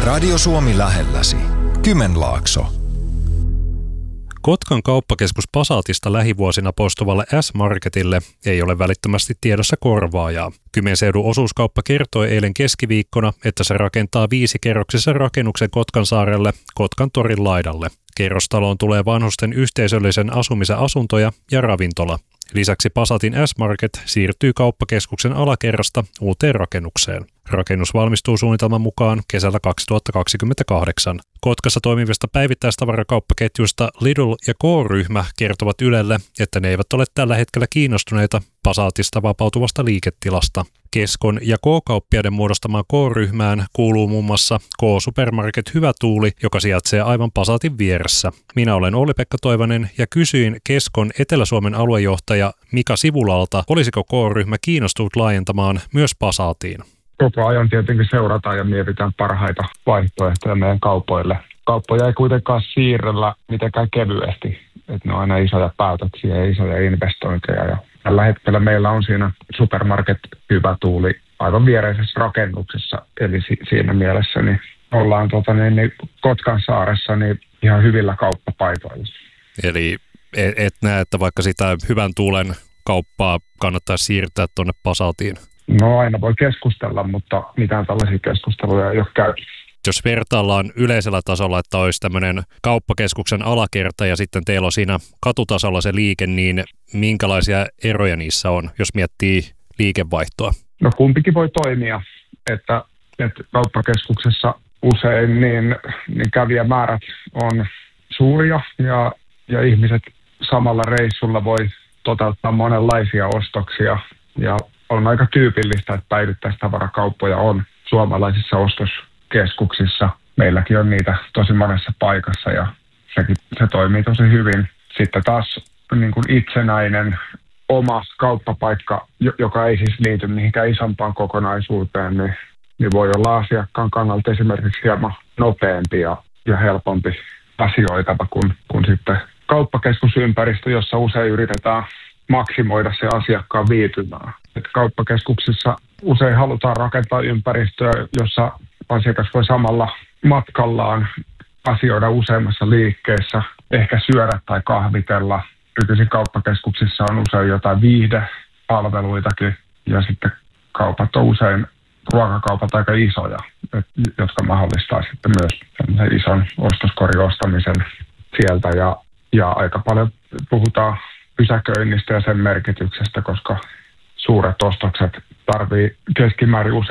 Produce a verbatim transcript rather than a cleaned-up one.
Radio Suomi lähelläsi. Kymenlaakso. Kotkan kauppakeskus Passatista lähivuosina poistuvalle S-Marketille ei ole välittömästi tiedossa korvaajaa. Kymenseudun osuuskauppa kertoi eilen keskiviikkona, että se rakentaa viisikerroksisen rakennuksen Kotkansaarelle Kotkan torin laidalle. Kerrostaloon tulee vanhusten yhteisöllisen asumisen asuntoja ja ravintola. Lisäksi Passatin S-Market siirtyy kauppakeskuksen alakerrasta uuteen rakennukseen. Rakennus valmistuu suunnitelman mukaan kesällä kaksituhattakaksikymmentäkahdeksan. Kotkassa toimivista päivittäistavarakauppaketjuista Lidl ja K-ryhmä kertovat Ylelle, että ne eivät ole tällä hetkellä kiinnostuneita Passatista vapautuvasta liiketilasta. Keskon ja K-kauppiaiden muodostamaan K-ryhmään kuuluu muun muassa K-supermarket Hyvä Tuuli, joka sijaitsee aivan Passatin vieressä. Minä olen Olli-Pekka Toivanen ja kysyin Keskon Etelä-Suomen aluejohtaja Mika Sivulalta, olisiko K-ryhmä kiinnostunut laajentamaan myös Passatiin. Koko ajan tietenkin seurataan ja mietitään parhaita vaihtoehtoja meidän kaupoille. Kauppoja ei kuitenkaan siirrellä mitenkään kevyesti. Että ne on aina isoja päätöksiä ja isoja investointeja. Ja tällä hetkellä meillä on siinä Supermarket Hyvä Tuuli aivan viereisessä rakennuksessa. Eli si- siinä mielessä niin ollaan tota, niin, niin Kotkansaaressa niin ihan hyvillä kauppapaikoilla. Eli et, et näe, että vaikka sitä Hyvän Tuulen kauppaa kannattaisi siirtää tuonne Passatiin? No aina voi keskustella, mutta mitään tällaisia keskusteluja ei ole käyty. Jos vertaillaan yleisellä tasolla, että olisi tämmöinen kauppakeskuksen alakerta ja sitten teillä on siinä katutasolla se liike, niin minkälaisia eroja niissä on, jos miettii liikevaihtoa? No kumpikin voi toimia, että, että kauppakeskuksessa usein niin, niin kävijämäärät on suuria ja, ja ihmiset samalla reissulla voi toteuttaa monenlaisia ostoksia ja on aika tyypillistä, että päivittäistavarakauppoja on suomalaisissa ostoskeskuksissa. Meilläkin on niitä tosi monessa paikassa ja sekin, se toimii tosi hyvin. Sitten taas niin kuin itsenäinen oma kauppapaikka, joka ei siis liity mihinkään isompaan kokonaisuuteen, niin, niin voi olla asiakkaan kannalta esimerkiksi hieman nopeampi ja, ja helpompi asioitava kuin, kuin sitten kauppakeskusympäristö, jossa usein yritetään maksimoida se asiakkaan viitymää. Et kauppakeskuksissa usein halutaan rakentaa ympäristöä, jossa asiakas voi samalla matkallaan asioida useammassa liikkeessä, ehkä syödä tai kahvitella. Nykyisin kauppakeskuksissa on usein jotain viihdepalveluitakin ja sitten kaupat on usein ruokakaupat aika isoja, et, jotka mahdollistaa sitten myös sellaisen ison ostoskoriostamisen sieltä ja, ja aika paljon puhutaan pysäköinnistä ja sen merkityksestä, koska suuret ostokset tarvii keskimäärin usein